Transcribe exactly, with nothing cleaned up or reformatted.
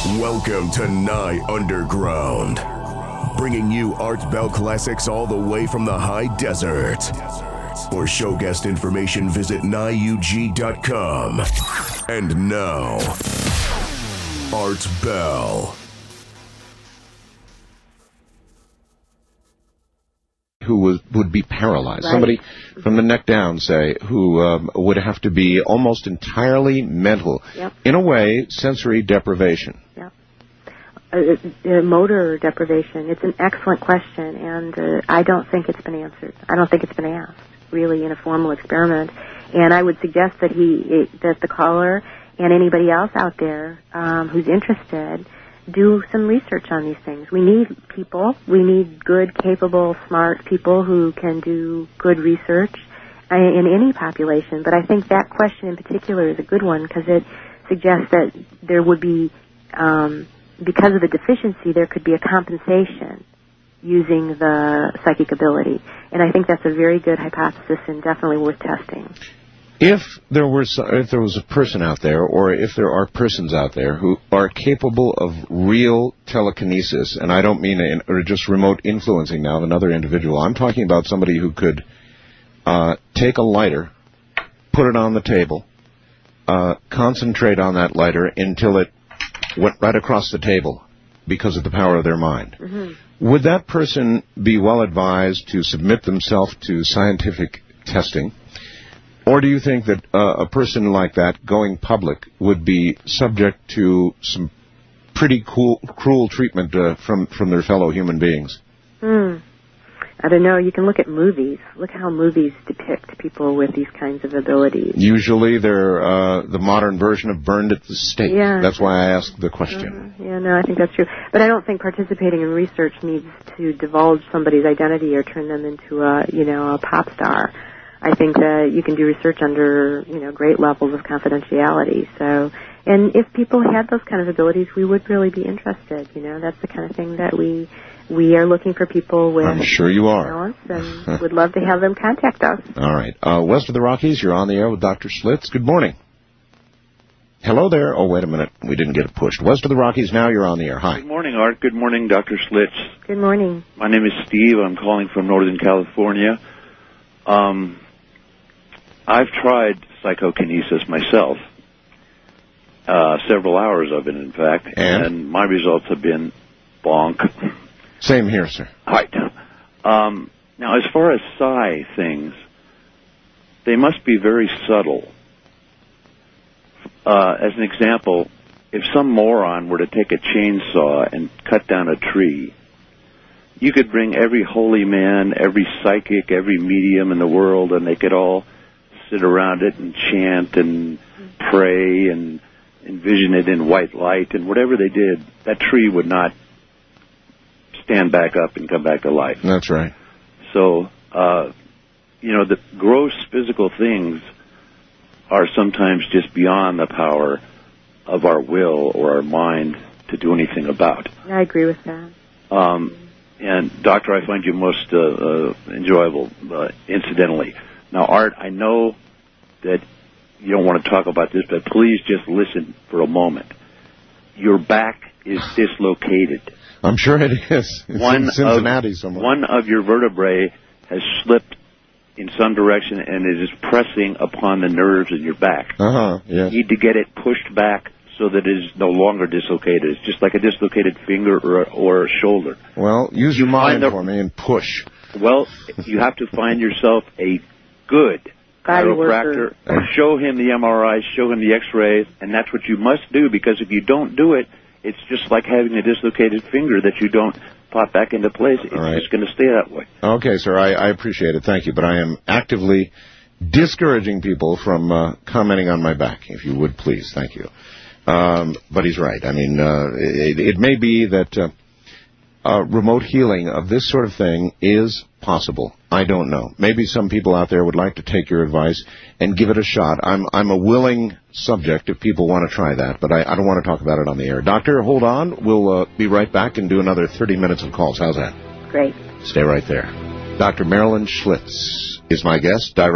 Welcome to Nye Underground, bringing you Art Bell classics all the way from the high desert. For show guest information, visit nye u g dot com. And now, Art Bell. Who was, would be paralyzed. Right. Somebody from the neck down, say, who um, would have to be almost entirely mental. Yep. In a way, sensory deprivation. Yep. Uh, uh, motor deprivation. It's an excellent question, and uh, I don't think it's been answered. I don't think it's been asked, really, in a formal experiment. And I would suggest that he, it, that the caller and anybody else out there um, who's interested do some research on these things. We need people. We need good, capable, smart people who can do good research in any population. But I think that question in particular is a good one because it suggests that there would be, um, because of the deficiency, there could be a compensation using the psychic ability. And I think that's a very good hypothesis and definitely worth testing. If there were, if there was a person out there, or if there are persons out there who are capable of real telekinesis, and I don't mean in, or just remote influencing now of another individual, I'm talking about somebody who could uh, take a lighter, put it on the table, uh, concentrate on that lighter until it went right across the table because of the power of their mind. Mm-hmm. Would that person be well advised to submit themselves to scientific testing? Or do you think that uh, a person like that going public would be subject to some pretty cool, cruel treatment uh, from, from their fellow human beings? Hmm. I don't know. You can look at movies. Look how movies depict people with these kinds of abilities. Usually they're uh, the modern version of burned at the stake. Yeah. That's why I asked the question. Uh, yeah, no, I think that's true. But I don't think participating in research needs to divulge somebody's identity or turn them into a, you know, a pop star. I think that you can do research under, you know, great levels of confidentiality. So, and if people had those kind of abilities, we would really be interested. You know, that's the kind of thing that we we are looking for people with. I'm sure you are. Talents, and would love to have them contact us. All right. Uh, west of the Rockies, you're on the air with Doctor Schlitz. Good morning. Hello there. Oh, wait a minute. We didn't get it pushed. West of the Rockies, now you're on the air. Hi. Good morning, Art. Good morning, Doctor Schlitz. Good morning. My name is Steve. I'm calling from Northern California. Um... I've tried psychokinesis myself, uh, several hours of it, in fact, and? and my results have been bonk. Same here, sir. Right. Um, now, as far as psi things, they must be very subtle. Uh, as an example, if some moron were to take a chainsaw and cut down a tree, you could bring every holy man, every psychic, every medium in the world, and they could all sit around it and chant and pray and envision it in white light, and whatever they did, that tree would not stand back up and come back to life. That's right. So, uh, you know, the gross physical things are sometimes just beyond the power of our will or our mind to do anything about. I agree with that. Um, and, Doctor, I find you most uh, uh, enjoyable, uh, incidentally. Now, Art, I know that you don't want to talk about this, but please just listen for a moment. Your back is dislocated. I'm sure it is. It's one in Cincinnati of, somewhere. One of your vertebrae has slipped in some direction, and it is pressing upon the nerves in your back. Uh-huh, yes. You need to get it pushed back so that it is no longer dislocated. It's just like a dislocated finger or a, or a shoulder. Well, use you your mind the, for me and push. Well, you have to find yourself a good chiropractor, show him the M R Is, show him the X-rays, and that's what you must do, because if you don't do it, it's just like having a dislocated finger that you don't pop back into place. It's right. just going to stay that way. Okay, sir, I, I appreciate it. Thank you. But I am actively discouraging people from uh, commenting on my back, if you would, please. Thank you. Um, but he's right. I mean, uh, it, it may be that uh, uh, remote healing of this sort of thing is possible. I don't know. Maybe some people out there would like to take your advice and give it a shot. I'm I'm a willing subject if people want to try that, but I, I don't want to talk about it on the air. Doctor, hold on. We'll uh, be right back and do another thirty minutes of calls. How's that? Great. Stay right there. Doctor Marilyn Schlitz is my guest.